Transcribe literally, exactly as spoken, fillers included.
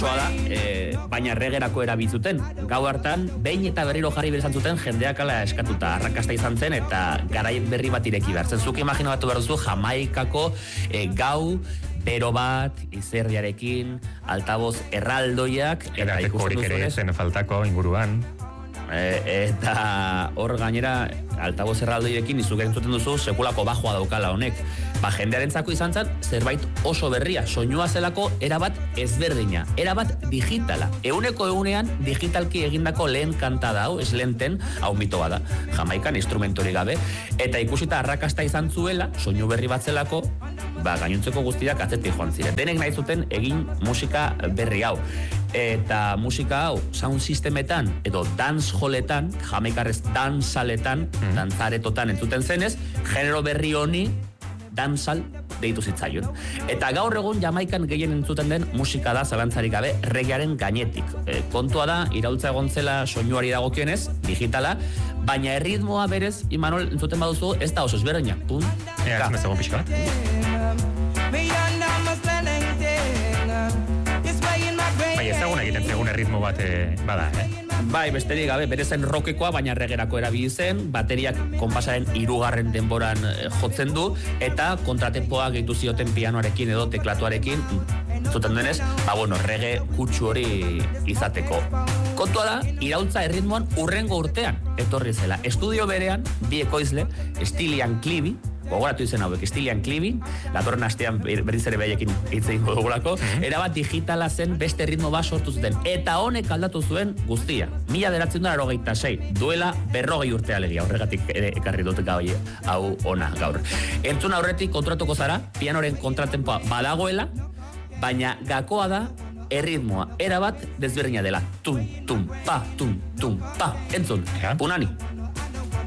kuriosoa da, e, baina regerako erabiltzuten. Gau hartan, behin eta berriro jarri behar izan zuten jendeak ala eskatuta. Arrakasta izan zen eta garai berri bat ireki behar. Zenzuk imaginatu behar duzu Jamaikako e, gau, bero bat, izerdiarekin, altaboz erraldoiak. Eta ikusten duzu ere zen faltako inguruan. E, eta hor gainera altaboz erraldoiekin izuk entzuten duzu sekulako bajoa daukala honek. Ba, jendearentzako izan zen zerbait oso berria, soinua zelako erabat ezberdina, erabat digitala. Euneko eunean digitalki egindako lehen kantada hau, ez lenten, hau mito bada, Jamaikan instrumentori gabe, eta ikusita arrakasta izan zuela, soinu berri bat zelako, ba, gainontzeko guztiak atzetik joan ziren. Denek nahi zuten egin musika berri hau. Eta musika hau sound systemetan edo dance halletan, jamaikarrez danzaletan, mm. dantzaretotan entzuten zenez, genero berri honi danzal deitu zitzaion. Eta gaur egun Jamaikan gehien entzuten den musika da zalantzarik gabe reggaearen gainetik. E, kontua da, iraultza egon zela soinuari dagokionez, digitala, baina erritmoa berez, Imanol, entzuten baduzu, ez da oso ezberdina. Pum, Ea, ez mezagun pixka bat. Bai, ezagun egiten zegoen erritmo bat eh, bada, eh? Bai, besterik gabe, bere zen rockekoa, baina regerako erabili zen, bateriak konpasaren hirugarren denboran eh, jotzen du, eta kontratempoa gehitu zioten pianoarekin edo teklatuarekin, zuten denez, ba, bueno, reggae kutsu hori izateko. Kontua da, iraultza erritmoan urrengo urtean etorri zela. Estudio berean, bi ekoizle, Stilian Clivi, gogoratu izen hauek, Stilian Clivi, datorren astean berriz ere behaiekin hitz egingo dugulako, mm-hmm. erabat digitala zen beste ritmo bat sortu zuten, eta honek aldatu zuen guztia. Mila bederatziehun eta laurogeita sei, duela berrogei urte alegia, horregatik ere ekarri dut gaur hau ona gaur. Entzun aurretik kontratuko zara, pianoren kontratempoa badagoela, baina gakoa da erritmoa erabat desberdina dela. Tum, tum, pa, tum, tum, pa. Entzun, ja. Punani.